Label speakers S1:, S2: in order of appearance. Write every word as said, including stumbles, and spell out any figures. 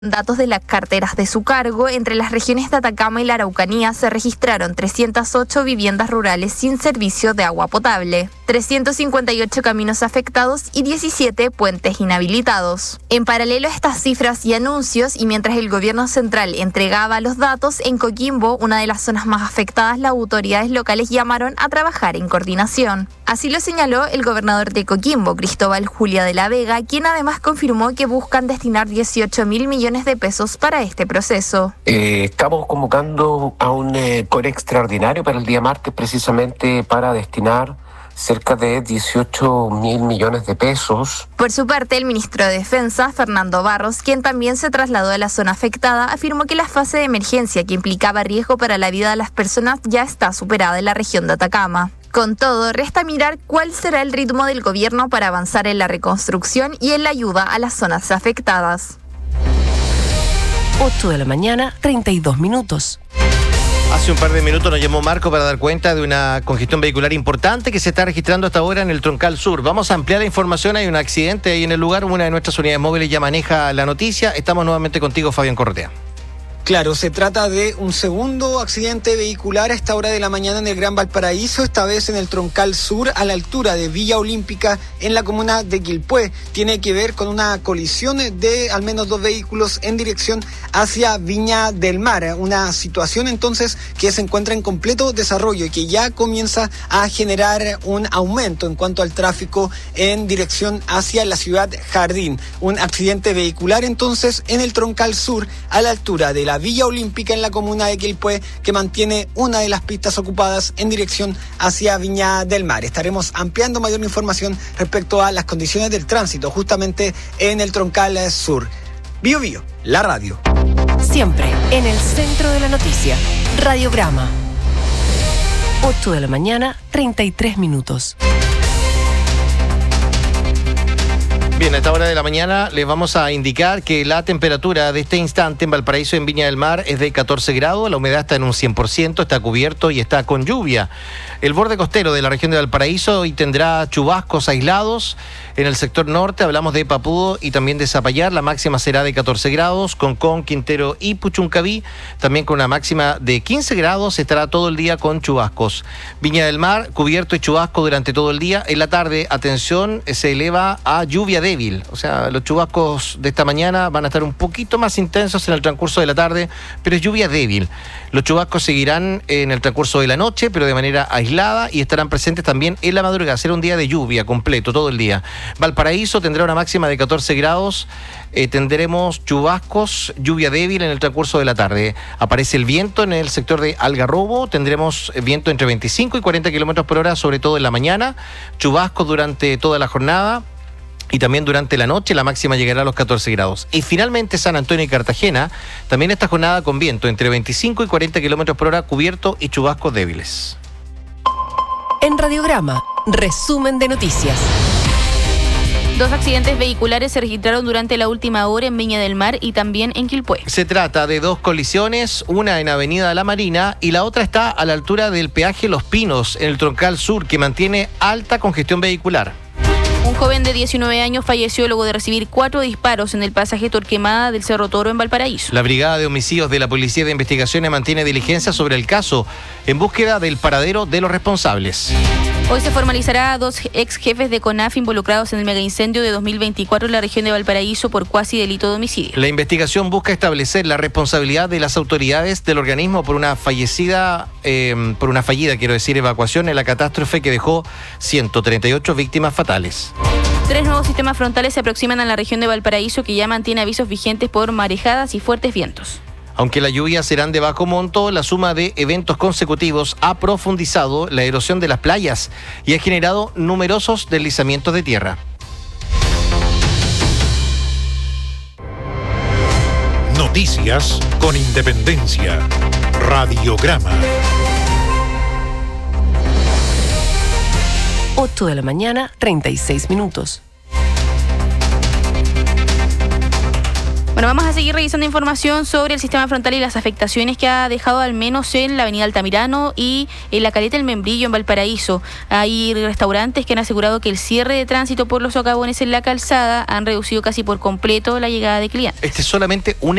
S1: Datos de las carteras de su cargo, entre las regiones de Atacama y la Araucanía se registraron trescientas ocho viviendas rurales sin servicio de agua potable, trescientos cincuenta y ocho caminos afectados y diecisiete puentes inhabilitados. En paralelo a estas cifras y anuncios, y mientras el gobierno central entregaba los datos, en Coquimbo, una de las zonas más afectadas, las autoridades locales llamaron a trabajar en coordinación. Así lo señaló el gobernador de Coquimbo, Cristóbal Julia de la Vega, quien además confirmó que buscan destinar dieciocho mil millones de pesos para este proceso.
S2: Eh, estamos convocando a un eh, core extraordinario para el día martes, precisamente para destinar cerca de dieciocho mil millones de pesos.
S1: Por su parte, el ministro de Defensa, Fernando Barros, quien también se trasladó a la zona afectada, afirmó que la fase de emergencia que implicaba riesgo para la vida de las personas ya está superada en la región de Atacama. Con todo, resta mirar cuál será el ritmo del gobierno para avanzar en la reconstrucción y en la ayuda a las zonas afectadas.
S3: ocho de la mañana, treinta y dos minutos.
S4: Hace un par de minutos nos llamó Marco para dar cuenta de una congestión vehicular importante que se está registrando hasta ahora en el Troncal Sur. Vamos a ampliar la información. Hay un accidente ahí en el lugar. Una de nuestras unidades móviles ya maneja la noticia. Estamos nuevamente contigo, Fabián Correa.
S5: Claro, se trata de un segundo accidente vehicular a esta hora de la mañana en el Gran Valparaíso, esta vez en el Troncal Sur, a la altura de Villa Olímpica, en la comuna de Quilpué. Tiene que ver con una colisión de al menos dos vehículos en dirección hacia Viña del Mar. Una situación entonces que se encuentra en completo desarrollo y que ya comienza a generar un aumento en cuanto al tráfico en dirección hacia la ciudad Jardín. Un accidente vehicular entonces en el Troncal Sur, a la altura de la La Villa Olímpica en la comuna de Quilpué, que mantiene una de las pistas ocupadas en dirección hacia Viña del Mar. Estaremos ampliando mayor información respecto a las condiciones del tránsito justamente en el Troncal Sur. Bio Bio, la radio.
S3: Siempre en el centro de la noticia. Radiograma. ocho de la mañana, treinta y tres minutos.
S4: Bien, a esta hora de la mañana les vamos a indicar que la temperatura de este instante en Valparaíso, en Viña del Mar, es de catorce grados, la humedad está en un cien por ciento, está cubierto y está con lluvia. El borde costero de la región de Valparaíso hoy tendrá chubascos aislados. En el sector norte hablamos de Papudo y también de Zapallar, la máxima será de catorce grados, Concón, Quintero y Puchuncaví, también con una máxima de quince grados, estará todo el día con chubascos. Viña del Mar, cubierto y chubasco durante todo el día. En la tarde, atención, se eleva a lluvia débil, o sea, los chubascos de esta mañana van a estar un poquito más intensos en el transcurso de la tarde, pero es lluvia débil. Los chubascos seguirán en el transcurso de la noche, pero de manera aislada, y estarán presentes también en la madrugada. Será un día de lluvia completo, todo el día. Valparaíso tendrá una máxima de catorce grados, eh, tendremos chubascos, lluvia débil en el transcurso de la tarde. Aparece el viento en el sector de Algarrobo, tendremos viento entre veinticinco y cuarenta kilómetros por hora, sobre todo en la mañana, chubascos durante toda la jornada. Y también durante la noche la máxima llegará a los catorce grados. Y finalmente San Antonio y Cartagena, también esta jornada con viento entre veinticinco y cuarenta kilómetros por hora, cubierto y chubascos débiles.
S3: En Radiograma, resumen de noticias.
S6: Dos accidentes vehiculares se registraron durante la última hora en Viña del Mar y también en Quilpué.
S4: Se trata de dos colisiones, una en Avenida La Marina y la otra está a la altura del peaje Los Pinos, en el Troncal Sur, que mantiene alta congestión vehicular.
S6: Un joven de diecinueve años falleció luego de recibir cuatro disparos en el pasaje Torquemada del Cerro Toro en Valparaíso.
S4: La Brigada de Homicidios de la Policía de Investigaciones mantiene diligencia sobre el caso en búsqueda del paradero de los responsables.
S6: Hoy se formalizará a dos ex jefes de CONAF involucrados en el megaincendio de dos mil veinticuatro en la región de Valparaíso por cuasi delito de homicidio.
S4: La investigación busca establecer la responsabilidad de las autoridades del organismo por una fallecida, eh, por una fallida, quiero decir, evacuación en la catástrofe que dejó ciento treinta y ocho víctimas fatales.
S6: Tres nuevos sistemas frontales se aproximan a la región de Valparaíso, que ya mantiene avisos vigentes por marejadas y fuertes vientos.
S4: Aunque las lluvias serán de bajo monto, la suma de eventos consecutivos ha profundizado la erosión de las playas y ha generado numerosos deslizamientos de tierra.
S7: Noticias con independencia. Radiograma.
S3: ocho de la mañana, treinta y seis minutos.
S6: Bueno, vamos a seguir revisando información sobre el sistema frontal y las afectaciones que ha dejado al menos en la avenida Altamirano y en la Caleta El Membrillo en Valparaíso. Hay restaurantes que han asegurado que el cierre de tránsito por los socavones en la calzada han reducido casi por completo la llegada de clientes.
S4: Este es solamente un